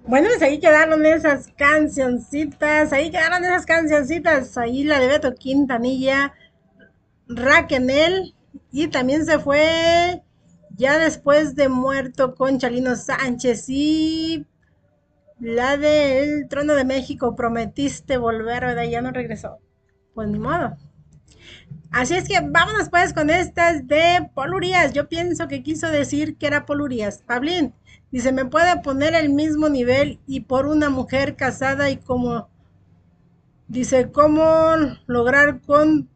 Bueno, pues ahí quedaron esas cancioncitas, ahí quedaron esas cancioncitas, ahí la de Beto Quintanilla, Raquel, y también se fue ya después de muerto con Chalino Sánchez y la de El Trono de México, prometiste volver, ¿verdad? Ya no regresó. Pues ni modo. Así es que vámonos pues con estas de Polurías. Yo pienso que quiso decir que era Polurías. Pablín dice, me puede poner el mismo nivel y por una mujer casada y como, dice, ¿cómo lograr con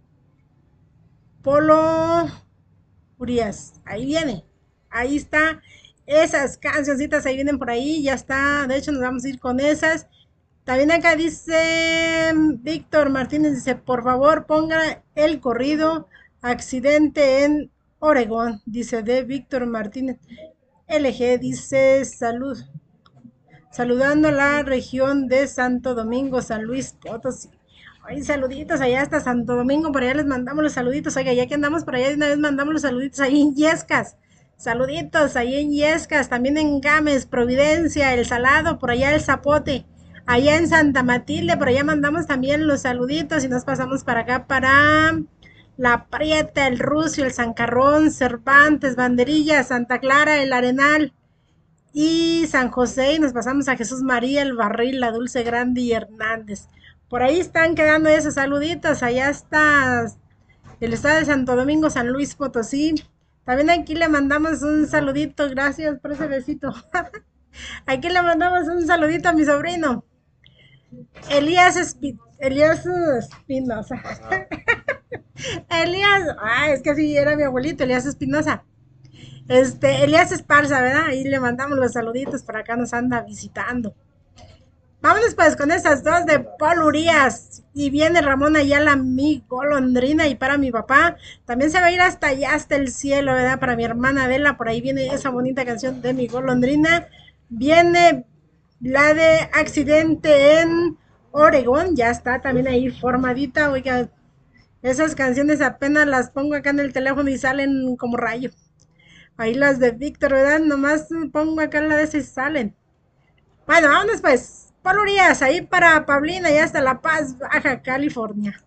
Polo Urias? Ahí viene. Ahí está. Esas cancioncitas ahí vienen por ahí. Ya está. De hecho, nos vamos a ir con esas. También acá dice Víctor Martínez, dice, por favor ponga el corrido Accidente en Oregón, dice de Víctor Martínez. LG dice, saludando a la región de Santo Domingo, San Luis Potosí. Ay, saluditos allá hasta Santo Domingo, por allá les mandamos los saluditos. Oiga, ya que andamos por allá de una vez mandamos los saluditos ahí en Yescas. Saluditos ahí en Yescas, también en Gámez, Providencia, El Salado, por allá el Zapote. Allá en Santa Matilde, por allá mandamos también los saluditos y nos pasamos para acá para La Prieta, el Rucio, el Sancarrón, Cervantes, Banderilla, Santa Clara, el Arenal y San José y nos pasamos a Jesús María, el Barril, la Dulce Grande y Hernández. Por ahí están quedando esos saluditos. Allá está el estado de Santo Domingo, San Luis Potosí. También aquí le mandamos un saludito. Gracias por ese besito. Aquí le mandamos un saludito a mi sobrino. Elías Espinosa. Elías, es que sí, era mi abuelito, Elías Espinosa. Elías Esparza, ¿verdad? Ahí le mandamos los saluditos, por acá nos anda visitando. Vámonos pues con esas dos de Paul Urias. Y viene Ramón Ayala, mi golondrina. Y para mi papá, también se va a ir hasta allá, hasta el cielo, ¿verdad? Para mi hermana Adela, por ahí viene esa bonita canción de mi golondrina. Viene la de Accidente en Oregón, ya está también ahí formadita. Oiga, esas canciones apenas las pongo acá en el teléfono y salen como rayo. Ahí las de Víctor, ¿verdad? Nomás pongo acá la de esas y salen. Bueno, vámonos pues. Por Urias, ahí para Pablina y hasta La Paz, Baja California.